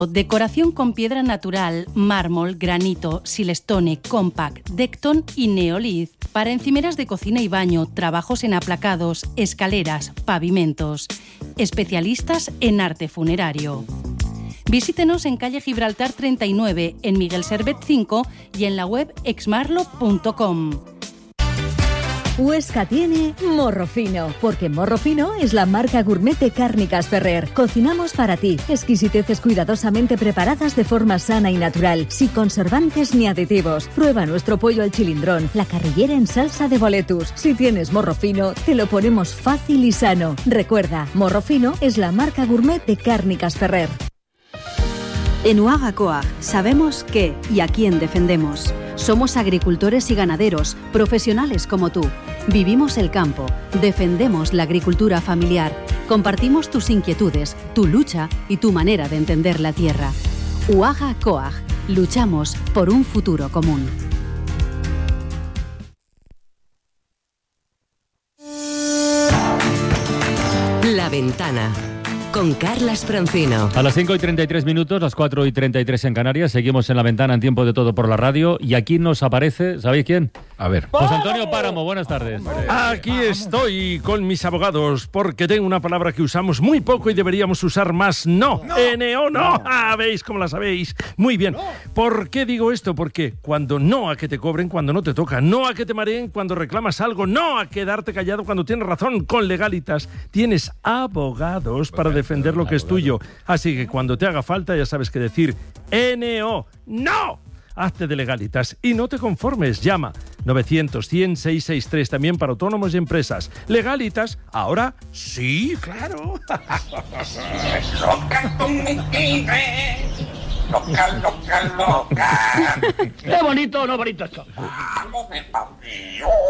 Decoración con piedra natural, mármol, granito, silestone, compact, Decton y Neolith. Para encimeras de cocina y baño, trabajos en aplacados, escaleras, pavimentos. Especialistas en arte funerario. Visítenos en calle Gibraltar 39, en Miguel Servet 5 y en la web exmarlo.com. Huesca tiene Morro Fino, porque Morro Fino es la marca gourmet de Cárnicas Ferrer. Cocinamos para ti, exquisiteces cuidadosamente preparadas de forma sana y natural, sin conservantes ni aditivos. Prueba nuestro pollo al chilindrón, la carrillera en salsa de boletus. Si tienes Morro Fino, te lo ponemos fácil y sano. Recuerda, Morro Fino es la marca gourmet de Cárnicas Ferrer. En Uaga Coag sabemos qué y a quién defendemos. Somos agricultores y ganaderos, profesionales como tú. Vivimos el campo, defendemos la agricultura familiar, compartimos tus inquietudes, tu lucha y tu manera de entender la tierra. Uaga Coag, luchamos por un futuro común. La Ventana, con Carlas Francino. A las 5:33, las 4:33 en Canarias, seguimos en La Ventana en Tiempo de Todo por la radio y aquí nos aparece, ¿sabéis quién? A ver. José Antonio Páramo, buenas tardes. Aquí estoy con mis abogados porque tengo una palabra que usamos muy poco y deberíamos usar más. No. N-O, no. ¿Veis cómo la sabéis? Muy bien. ¿Por qué digo esto? Porque cuando no a que te cobren cuando no te toca, no a que te mareen cuando reclamas algo, no a quedarte callado cuando tienes razón. Con Legalitas tienes abogados para defender lo que es tuyo. Así que cuando te haga falta ya sabes qué decir. N-O, no. Hazte de Legalitas y no te conformes. Llama 900-100-663 también para autónomos y empresas. Legalitas, ahora sí, claro. Loca. Qué bonito, no bonito esto.